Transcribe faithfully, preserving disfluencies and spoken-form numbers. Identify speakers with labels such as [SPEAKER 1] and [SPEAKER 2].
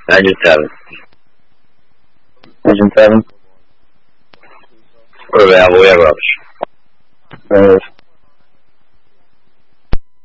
[SPEAKER 1] Engine seven.
[SPEAKER 2] Engine seven.
[SPEAKER 1] We're available, we have rubbish.
[SPEAKER 2] There it is.